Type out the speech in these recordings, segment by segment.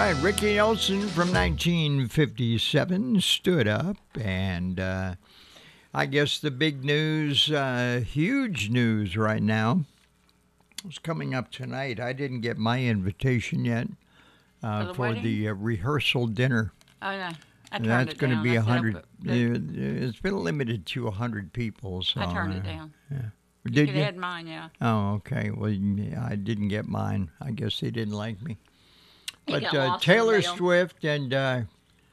right, Ricky Nelson from 1957 stood up, and I guess the big news, huge news right now, is coming up tonight. I didn't get my invitation yet for the rehearsal dinner. Oh, no. I turned That's it going to down. be I said, 100. It's been limited to 100 people. So I turned it down. Yeah. You could have had mine, yeah. Oh, okay. Well, yeah, I didn't get mine. I guess they didn't like me. But Taylor Swift and the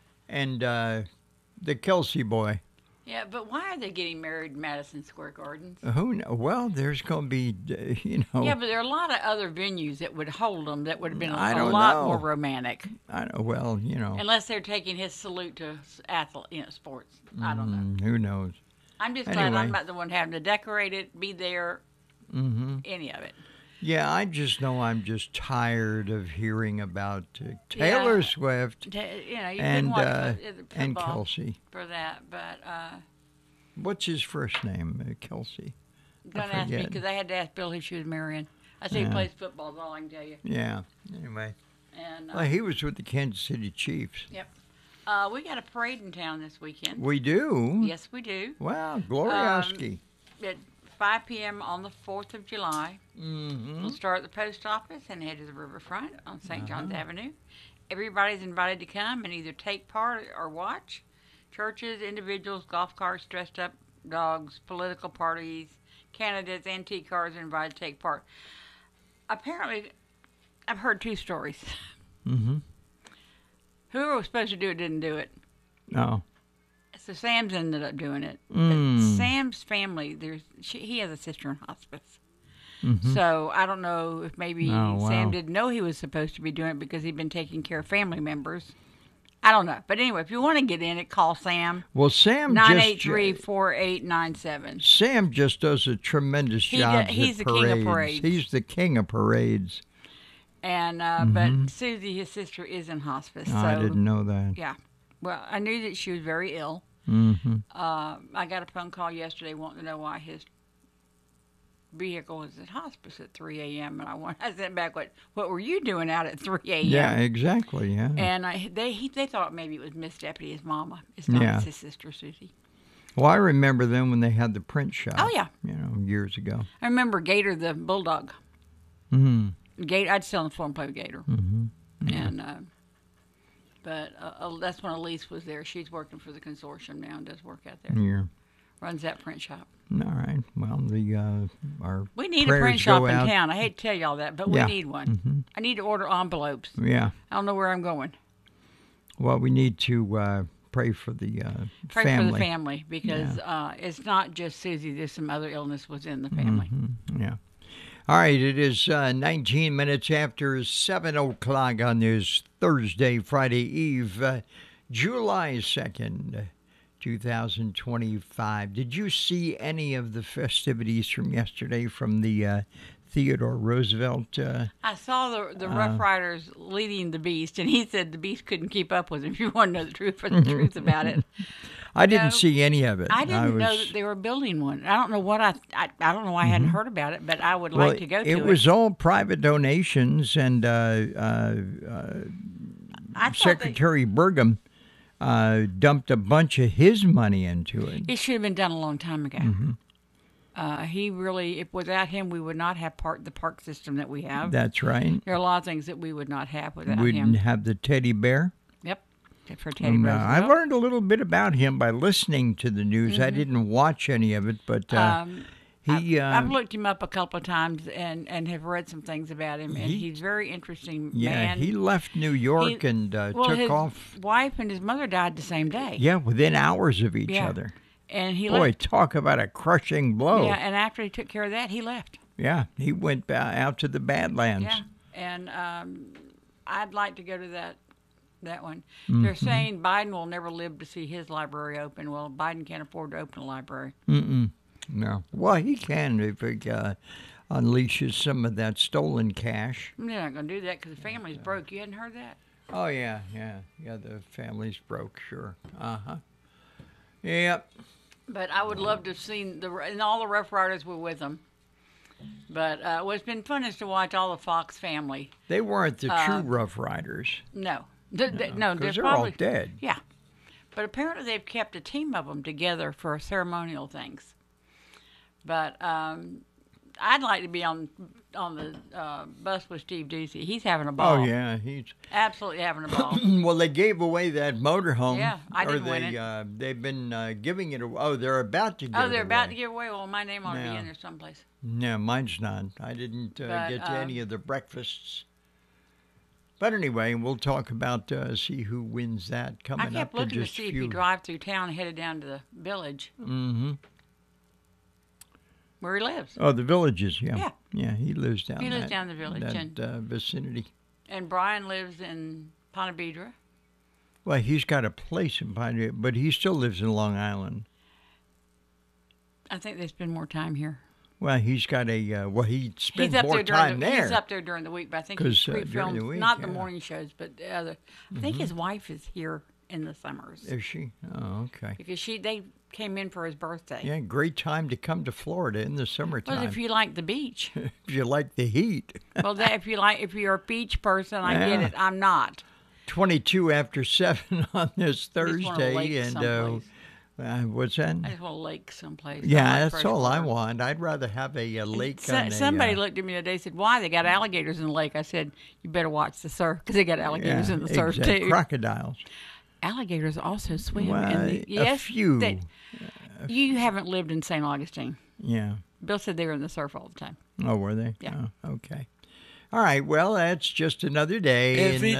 Kelsey boy. Yeah, but why are they getting married in Madison Square Gardens? Who knows? Well, there's going to be, Yeah, but there are a lot of other venues that would hold them that would have been a lot more romantic. I know. Well, unless they're taking his salute to sports. I don't know. Who knows? I'm just glad I'm not the one having to decorate it, be there, any of it. Yeah, I just know I'm just tired of hearing about Taylor Swift and Kelsey. For that, but... what's his first name, Kelsey? Don't ask me, because I had to ask Bill who she was marrying. I say he plays football, is all I can tell you. Yeah, anyway. And he was with the Kansas City Chiefs. Yep. We got a parade in town this weekend. We do? Yes, we do. Wow, Glorioski. At 5 p.m. on the 4th of July. Mm-hmm. We'll start at the post office and head to the riverfront on St. John's Avenue. Everybody's invited to come and either take part or watch. Churches, individuals, golf carts, dressed up dogs, political parties, candidates, antique cars are invited to take part. Apparently, I've heard two stories. Mm-hmm. Whoever was supposed to do it didn't do it. Oh. So Sam's ended up doing it. But Sam's family, he has a sister in hospice. Mm-hmm. So I don't know if maybe Sam didn't know he was supposed to be doing it because he'd been taking care of family members. I don't know. But anyway, if you want to get in it, call Sam. Well, Sam 983-4897. Sam just does a tremendous job. He's the king of parades. He's the king of parades. And but Susie, his sister, is in hospice. So, I didn't know that. Yeah. Well, I knew that she was very ill. Mm-hmm. I got a phone call yesterday wanting to know why his vehicle was at hospice at 3 a.m. And I sent back, what were you doing out at 3 a.m.? Yeah, exactly, yeah. And they thought maybe it was Miss Deputy, his mama. It's not, it's his sister, Susie. Well, I remember them when they had the print shop. Oh, yeah. Years ago. I remember Gator the bulldog. Mm-hmm. I'd sit on the floor and play with Gator. Mm-hmm. Yeah. And but that's when Elise was there. She's working for the consortium now and does work out there. Yeah. Runs that print shop. All right. Well, we need a print shop in town. I hate to tell y'all that, but we need one. Mm-hmm. I need to order envelopes. Yeah. I don't know where I'm going. Well, we need to pray for the pray family. For the family because it's not just Susie. There's some other illness within the family. Mm-hmm. Yeah. All right, it is 19 minutes after 7 o'clock on this Thursday, Friday Eve, July 2nd, 2025. Did you see any of the festivities from yesterday from the Theodore Roosevelt? I saw the Rough Riders leading the Beast, and he said the Beast couldn't keep up with him. If you want to know the truth about it. I didn't see any of it. I didn't know that they were building one. I don't know what I don't know why I hadn't heard about it, but I would like to go to it. It was all private donations, and Secretary Burgum dumped a bunch of his money into it. It should have been done a long time ago. Mm-hmm. He really, if without him, we would not have the park system that we have. That's right. There are a lot of things that we would not have without him. We wouldn't have the teddy bear. Yep. For Teddy Roosevelt. I learned a little bit about him by listening to the news. I didn't watch any of it, but I've looked him up a couple of times and have read some things about him, and he's a very interesting man. He left New York and took off. His wife and his mother died the same day. Yeah, within hours of each other. And he left. Boy, talk about a crushing blow. Yeah, and after he took care of that, he left. Yeah, he went out to the Badlands. Yeah, and I'd like to go to that one. They're saying Biden will never live to see his library open. Well, Biden can't afford to open a library. No. Well, he can if he unleashes some of that stolen cash. They're not going to do that because the family's broke. You hadn't heard that? Oh, yeah. The family's broke, sure. Uh-huh. Yep. But I would love to have seen and all the Rough Riders were with them. But what's been fun is to watch all the Fox family. They weren't the true Rough Riders. No, No, they're they're probably all dead. Yeah, but apparently they've kept a team of them together for ceremonial things. But I'd like to be on the bus with Steve Ducey. He's having a ball. Oh yeah, he's Absolutely having a ball. well. They gave away that motorhome. Yeah, I didn't or win they, it. They've been giving it. Oh, they're about to give it Oh, they're away. about to give away. Well, my name ought to be Yeah. in there someplace. No, mine's not. I didn't But, get to any of the breakfasts. But anyway, we'll talk about see who wins that coming I up kept in looking to just see a if few. you drive through town and headed down to the village Mm-hmm. where he lives. Oh, the Villages, yeah. Yeah. Yeah, he lives down He lives that- down the Village, that, and- vicinity. And Brian lives in Ponte Vedra. Well, he's got a place in Pine, but he still lives in Long Island. I think they spend more time here. Well, he's got a he spends He's up more there during time the, there. He's up there during the week, but I think he 'Cause, during pre-films the week, not the yeah. morning shows, but the other. I think his wife is here in the summers Is she? Oh, okay. because they came in for his birthday. Yeah, great time to come to Florida in the Well, summertime. if you like the beach, if you like the heat. well, if you're a beach person, I get Yeah. it. I'm not. 22 after 7 on this I just want a lake Thursday, and someplace. what's that? I just want a lake someplace. I Yeah, like that's fresh all I water. want. I'd rather have a lake. on Somebody looked at me today and said, "Why they got alligators in the lake?" I said, "You better watch the surf because they got alligators in the surf too." Crocodiles. Alligators also swim. Well, in the, a yes, few. You haven't lived in St. Augustine. Yeah. Bill said they were in the surf all the time. Oh, were they? Yeah. Oh, okay. All right. Well, that's just another day. Every in,